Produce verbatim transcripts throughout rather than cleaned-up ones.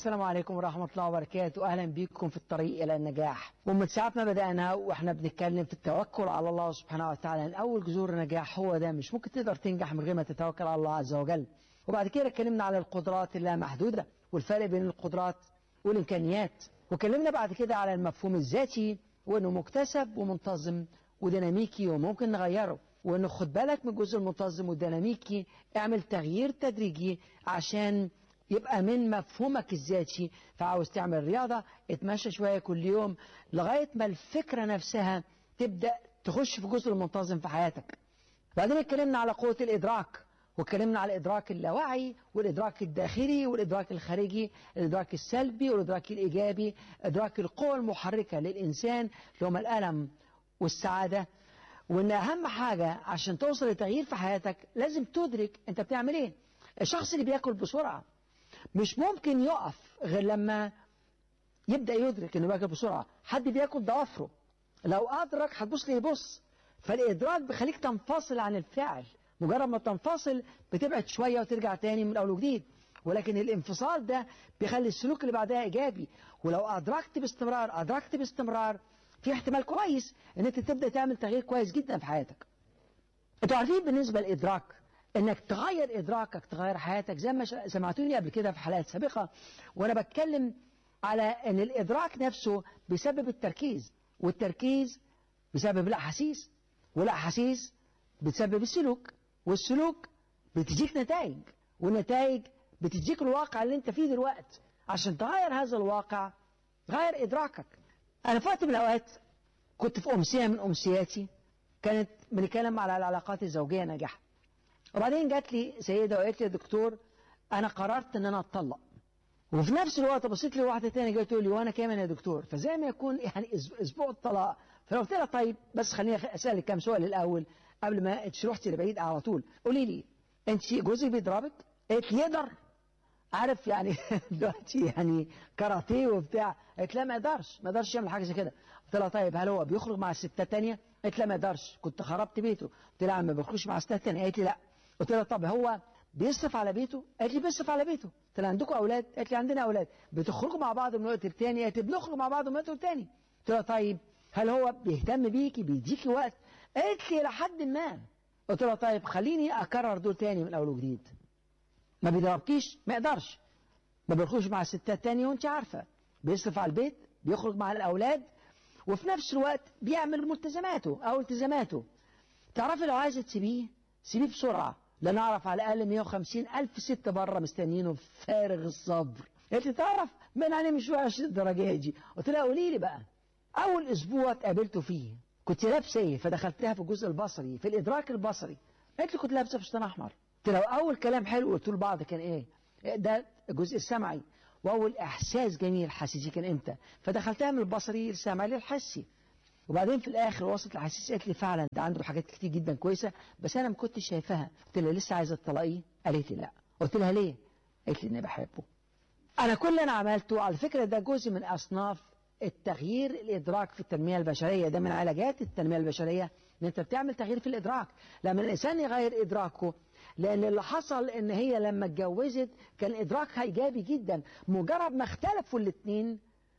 السلام عليكم ورحمة الله وبركاته. أهلا بكم في الطريق إلى النجاح. ومن ساعة ما بدأنا وإحنا بنتكلم في التوكل على الله سبحانه وتعالى، إن أول جذور النجاح هو ده، مش ممكن تقدر تنجح من غير ما تتوكل على الله عز وجل. وبعد كده اتكلمنا على القدرات اللامحدودة والفرق بين القدرات والإمكانيات، وكلمنا بعد كده على المفهوم الذاتي وإنه مكتسب ومنتظم وديناميكي وممكن نغيره، وإنه خد بالك من الجزء المنتظم والديناميكي، اعمل تغيير تدريجي عشان يبقى من مفهومك الذاتي. فعاوز تعمل رياضة، اتمشى شوية كل يوم لغاية ما الفكرة نفسها تبدأ تخش في الجزء المنتظم في حياتك. بعدين اتكلمنا على قوة الإدراك، واتكلمنا على الإدراك اللاواعي والإدراك الداخلي والإدراك الخارجي، الإدراك السلبي والإدراك الإيجابي، إدراك القوة المحركة للإنسان اللي هم الألم والسعادة. وإن أهم حاجة عشان توصل لتغيير في حياتك لازم تدرك أنت بتعمل إيه. الشخص اللي بياكل بسرعة مش ممكن يقف غير لما يبدأ يدرك انه بياكل بسرعة. حد بياكل ضوافره، لو أدرك هتبص ليه يبص. فالإدراك بيخليك تنفصل عن الفعل، مجرد ما تنفصل بتبعد شوية وترجع تاني من أول وجديد. ولكن الانفصال ده بيخلي السلوك اللي بعدها إيجابي. ولو أدركت باستمرار أدركت باستمرار في احتمال كويس ان انت تبدأ تعمل تغيير كويس جدا في حياتك. انتوا عارفين بالنسبة للإدراك انك تغير ادراكك تغير حياتك، زي ما سمعتوني قبل كده في حلقات سابقة وانا بتكلم على ان الادراك نفسه بيسبب التركيز، والتركيز بيسبب الاحاسيس، والاحاسيس بتسبب السلوك، والسلوك بتجيك نتائج، والنتائج بتجيك الواقع اللي انت فيه دلوقتي. عشان تغير هذا الواقع غير ادراكك. انا في وقت من الاوقات كنت في امسية من امسياتي كانت بنتكلم على العلاقات الزوجية ناجحة، وبعدين جات لي سيدة وقالت لي يا دكتور أنا قررت إن أنا أتطلق. وفي نفس الوقت بصيت لي واحدة تانية جاية تقول لي وأنا كمان يا دكتور. فزي ما يكون يعني أسبوع الطلاق. فلو قلت لها طيب بس خليني أسألك كام سؤال الأول قبل ما تروحي لبعيد على طول. قولي لي أنت جوزك بيضربك؟ قالت لي يقدر؟ عارف يعني دلوقتي يعني كاراتيه وبتاع. قالت لا ما يقدرش ما يقدرش يعمل حاجة زي كده. قلت لها طيب هل هو بيخرج مع الستات تانية؟ قالت لا ما يقدرش، كنت خربت بيته. قلت لها ما بيخرجش مع ستات تانية؟ قالت لي لا. قلت لها طب هو بيصرف على بيته؟ قالت لي بيصرف على بيته. قلت لها عندكم اولاد؟ قالت لي عندنا اولاد. بتخرجوا مع بعض من وقت للتاني؟ قالت لي بنخرج مع بعض من وقت للتاني. قلت لها طيب هل هو بيهتم بيكي بيديكي وقت؟ قالت لي لحد ما. قلت لها طيب خليني اكرر دول تاني من اول وجديد. ما بيضربكيش؟ ما يقدرش. ما بيخرجش مع الستات تاني وانت عارفه. بيصرف على البيت، بيخرج مع الاولاد، وفي نفس الوقت بيعمل ملتزماته او التزاماته. تعرفي لو عايزه تسيبيه سيبيه بسرعه، لأن أعرف على الأقل مئة وخمسين ألف ست بره مستنيينه فارغ الصبر. قالت لي تعرف من أنا مش وحش الدرجة دي. قلت لها قولي لي بقى أول أسبوع اتقابلته فيه كنت لابسة إيه؟ فدخلتها في الجزء البصري في الإدراك البصري. قالت لي كنت لابسة فستان أحمر. قلت لها أول كلام حلو قلت له بعض كان إيه؟ ده الجزء السمعي. وأول إحساس جميل حسيتيه كان إمتى؟ فدخلتها من البصري للسمعي للحسي. وبعدين في الاخر وصلت لحسيس قالت لي فعلا ده عنده حاجات كتير جدا كويسه بس انا ما كنتش شايفاها. قلت لها لسه عايزه تطلقيه؟ قالت لي لا. قلت لها ليه؟ قالت لي اني بحبه. انا كل اللي انا عملته على فكره ده جزء من اصناف التغيير الادراك في التنميه البشريه، ده من علاجات التنميه البشريه ان انت بتعمل تغيير في الادراك. لما الانسان يغير ادراكه، لان اللي حصل ان هي لما اتجوزت كان ادراكها ايجابي جدا، مجرد ما اختلفوا الاثنين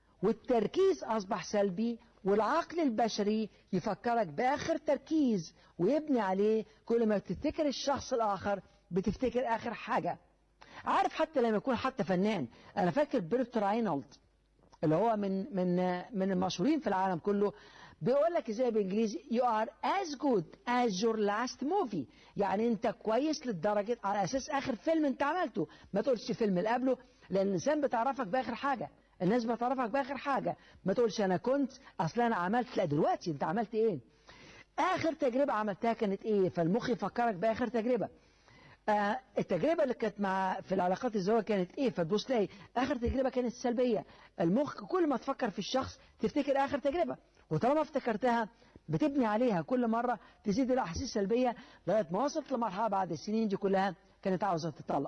والتركيز اصبح سلبي، والعقل البشري يفكرك بآخر تركيز ويبني عليه. كل ما تفتكر الشخص الآخر بتفتكر آخر حاجة. عارف حتى لما يكون حتى فنان، أنا فاكر بيرت راينولد اللي هو من من من المشهورين في العالم كله، بيقول لك ازاي بالانجليزي you are as good as your last movie. يعني انت كويس للدرجة على اساس اخر فيلم انت عملته، ما تقولش فيلم اللي قبله، لان الانسان بتعرفك باخر حاجة، الناس بتعرفك باخر حاجة. ما تقولش انا كنت اصل انا عملت، لا دلوقتي انت عملت ايه، اخر تجربة عملتها كانت ايه، فالمخ يفكرك باخر تجربة. آه التجربة اللي كانت مع في العلاقات الزوجية كانت ايه، فتبص تلاقي اخر تجربة كانت سلبية. المخ كل ما تفكر في الشخص تفتكر اخر تجربة، وطالما افتكرتها بتبني عليها كل مرة تزيد الاحاسيس السلبية لغاية ما وصلت لمرحلة بعد السنين دي كلها كانت عاوزة تطلق.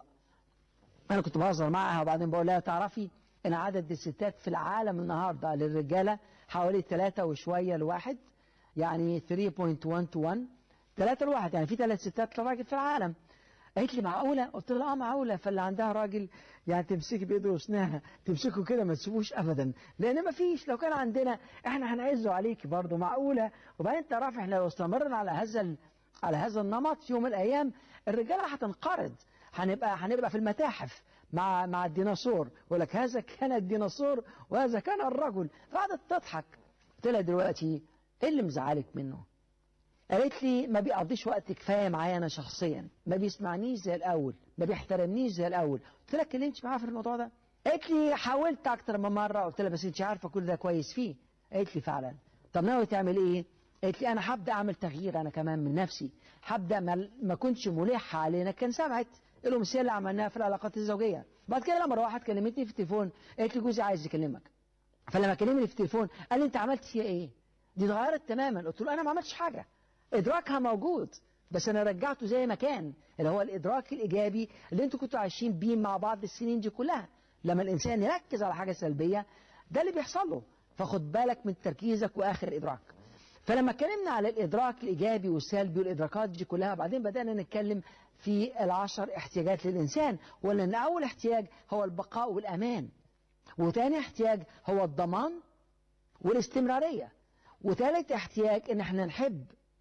انا كنت بهزر معها وبعدين بقول لها تعرفي ان عدد الستات في العالم النهاردة للرجالة حوالي ثلاثة وشوية لواحد، يعني ثلاثة فاصلة واحد تو واحد، ثلاثة لواحد، يعني في ثلاث ستات لراجل في العالم. قالت لي معقولة؟ قلت لها اه معقولة. فاللي عندها راجل يعني تمسكي بإيده وسناها تمسكه كده ما تسيبوش أبدا، لأن ما فيش، لو كان عندنا احنا هنعزه عليكي برضه. معقولة؟ وبعدين تعرفي احنا لو استمرنا على هذا ال... على هذا النمط في يوم من الأيام الرجالة هتنقرض، هنبقى هنبقى في المتاحف مع مع الديناصور، يقول لك هذا كان الديناصور وهذا كان الرجل. فقعدت تضحك. قلت لها دلوقتي ايه اللي مزعلك منه؟ قالت لي ما بيقضيش وقت كفايه معايا انا شخصيا، ما بيسمعنيش زي الاول، ما بيحترمنيش زي الاول. قلت لها اتكلمتش معاه في الموضوع ده؟ قالت لي حاولت اكتر من مره. قلت لها بس انت عارفه كل ده كويس فيه. قالت لي فعلا. طب ناوي تعمل ايه؟ قالت لي انا هبدا اعمل تغيير انا كمان من نفسي، هبدا ما, ما كنتش ملحه علينا. كان سمعت الامثله اللي عملناها في العلاقات الزوجيه. بعد كده لما روحت كلمتني في التليفون قالت لي جوزي عايز يكلمك. فلما كلمني في التليفون قال لي انت عملت فيها ايه؟ دي اتغيرت تماما. قلت له انا ما عملتش حاجه، ادراكها موجود بس انا رجعته زي ما كان، اللي هو الادراك الايجابي اللي انتوا كنتوا عايشين بيه مع بعض السنين دي كلها. لما الانسان يركز على حاجه سلبيه ده اللي بيحصل له، فخد بالك من تركيزك واخر ادراك. فلما اتكلمنا على الادراك الايجابي والسلبي والادراكات دي كلها، بعدين بدانا نتكلم في العشر احتياجات للانسان، وان اول احتياج هو البقاء والامان، وتاني احتياج هو الضمان والاستمراريه، وثالث احتياج ان احنا نحب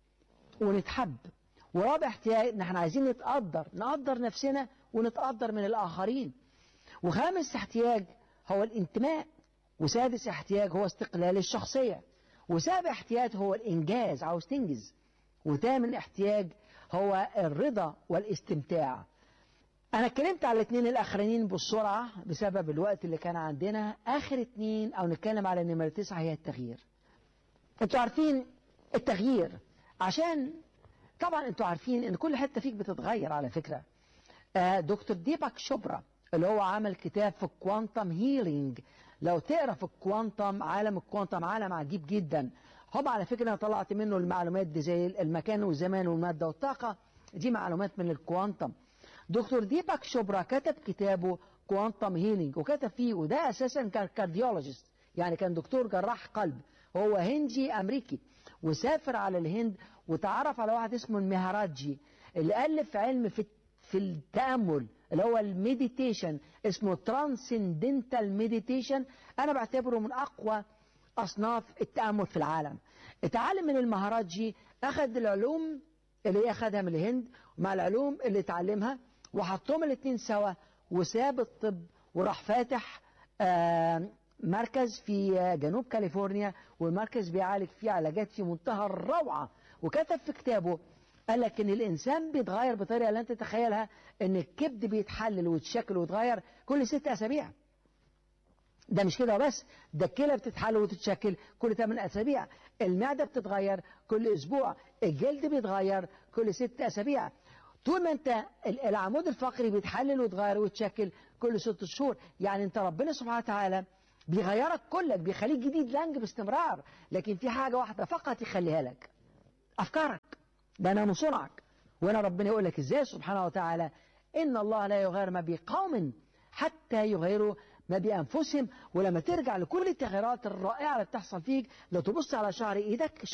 ونتحب، ورابع احتياج ان احنا عايزين نتقدر، نقدر نفسنا ونتقدر من الاخرين، وخامس احتياج هو الانتماء، وسادس احتياج هو استقلال الشخصية، وسابع احتياج هو الانجاز، عاوز تنجز، وثامن احتياج هو الرضا والاستمتاع. انا اتكلمت على الاثنين الاخرانيين بسرعة بسبب الوقت اللي كان عندنا. اخر اثنين او نتكلم على نمرة تسعة هي التغيير. انتوا عارفين التغيير، عشان طبعا انتوا عارفين ان كل حته فيك بتتغير على فكره. آه دكتور ديباك شوبرا اللي هو عمل كتاب في الكوانتم هيلينج، لو تقرا في الكوانتم، عالم الكوانتم عالم عجيب جدا. هم على فكره انا طلعت منه المعلومات دي زي المكان والزمان والماده والطاقه، دي معلومات من الكوانتم. دكتور ديباك شوبرا كتب كتابه كوانتم هيلينج، وكتب فيه، وده اساسا كان كارديولوجيست، يعني كان دكتور جراح قلب، هو هندي امريكي، وسافر على الهند وتعرف على واحد اسمه المهراجي اللي ألف علم في في التأمل اللي هو الميديتيشن، اسمه ترانسندنتال ميديتيشن. أنا بعتبره من أقوى أصناف التأمل في العالم. اتعلم من المهراجي، أخذ العلوم اللي أخذها من الهند مع العلوم اللي اتعلمها وحطهم الاثنين سوا، وساب الطب وراح فاتح آه مركز في جنوب كاليفورنيا، والمركز بيعالج فيه علاجات في منتهى الروعة. وكتب في كتابه قال لك ان الانسان بيتغير بطريقه لا تتخيلها، ان الكبد بيتحلل ويتشكل ويتغير كل ست اسابيع. ده مش كده بس، ده الكلى بتتحلل وتتشكل كل ثمان اسابيع، المعده بتتغير كل اسبوع، الجلد بيتغير كل ست اسابيع. طول ما انت العمود الفقري بيتحلل ويتغير ويتشكل كل ست شهور. يعني انت ربنا سبحانه وتعالى بيغيرك كلك، بيخليك جديد لانج باستمرار، لكن في حاجة واحدة فقط يخليها لك، أفكارك. ده أنا صنعك. وأنا ربنا يقول لك إزاي سبحانه وتعالى إن الله لا يغير ما بقوم حتى يغيروا ما بأنفسهم. ولما ترجع لكل التغيرات الرائعة اللي بتحصل فيك، لو تبص على شعر إيدك